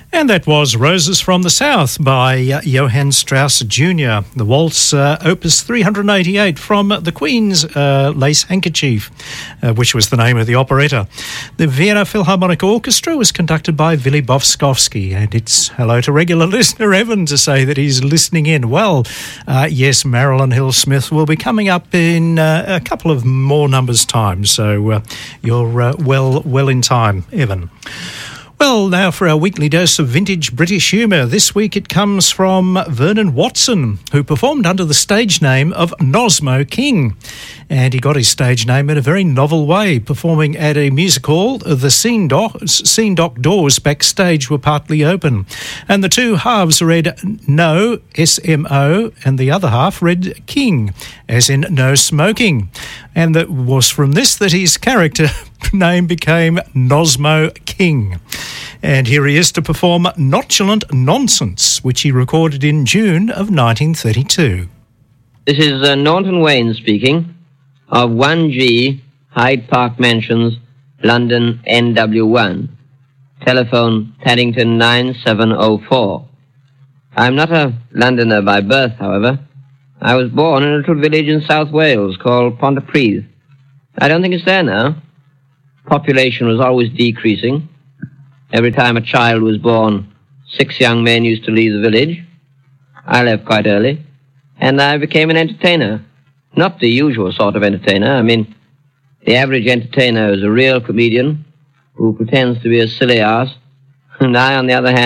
And that was Roses from the South by Johann Strauss Jr. The waltz, opus 388 from the Queen's Lace Handkerchief, which was the name of the operetta. The Vienna Philharmonic Orchestra was conducted by Willy Boskovsky, and it's hello to regular listener Evan to say that he's listening in. Well, yes, Marilyn Hill-Smith will be coming up in a couple of more numbers' time, so you're well in time, Evan. Well, now for our weekly dose of vintage British humour. This week it comes from Vernon Watson, who performed under the stage name of Nosmo King. And he got his stage name in a very novel way, performing at a music hall. The Scene Dock doors backstage were partly open. And the two halves read No, S-M-O, and the other half read King, as in no smoking. And that was from this that his character name became Nosmo King. And here he is to perform Nonchalant Nonsense, which he recorded in June of 1932. This is Norton Wayne speaking, of 1G Hyde Park Mansions, London, NW1. Telephone Paddington 9704. I'm not a Londoner by birth, however. I was born in a little village in South Wales called Pontypridd. I don't think it's there now. Population was always decreasing. Every time a child was born, 6 young men used to leave the village. I left quite early, and I became an entertainer. Not the usual sort of entertainer. I mean, the average entertainer is a real comedian who pretends to be a silly ass, and I, on the other hand,